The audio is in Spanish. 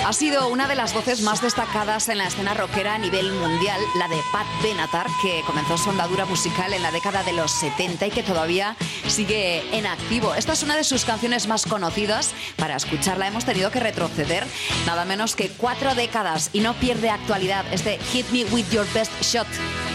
Ha sido una de las voces más destacadas en la escena rockera a nivel mundial, la de Pat Benatar, que comenzó su andadura musical en la década de los 70 y que todavía sigue en activo. Esta es una de sus canciones más conocidas. Para escucharla hemos tenido que retroceder nada menos que 4 décadas y no pierde actualidad este Hit Me With Your Best Shot.